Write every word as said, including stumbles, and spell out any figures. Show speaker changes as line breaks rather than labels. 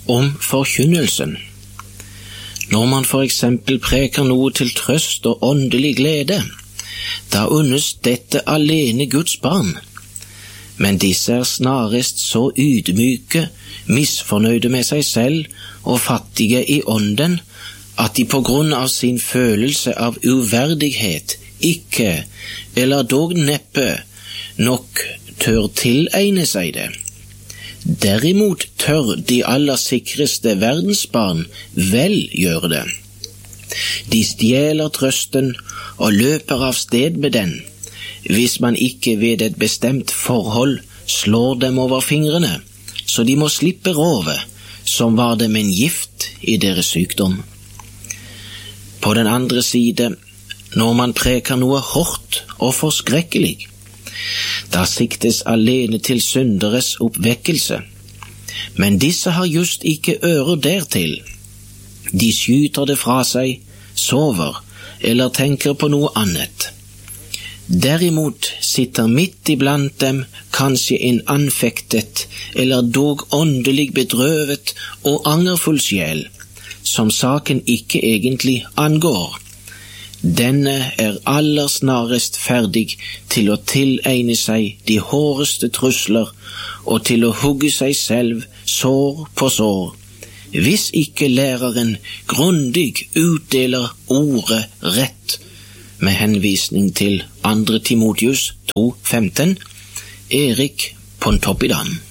om forkynnelsen. Når man for eksempel preker noe til trøst og åndelig glede, da unnes dette alene Guds barn. Men disse er snarest så ydmyke, misfornøyde med seg selv og fattige i ånden, at de på grunn av sin følelse av uverdighet ikke, eller dog neppe, nok tør tilegne seg det. Derimot tør de aller sikreste verdensbarn vel gjøre det. De stjeler trøsten og løper av sted med den, hvis man ikke ved et bestemt forhold slår dem over fingrene, så de må slippe rovet, som var dem en gift i deres sykdom. På den andre side, når man preker noe hårdt og forskrekkelig, da siktes alene til synderes oppvekkelse. Men disse har just ikke ører dertil. De skyter det fra seg, sover eller tenker på noe annet. Derimot sitter midt iblant dem kanskje en anfektet eller dog åndelig bedrøvet og angerfull sjel, som saken ikke egentlig angår. Denne er aller snarest ferdig til å tilegne seg de hårdeste trusler og til å hugge seg selv sår på sår, hvis ikke læreren grundig utdeler ordet rett, med henvisning til andre Timotius to femten, Erik Pontoppidan.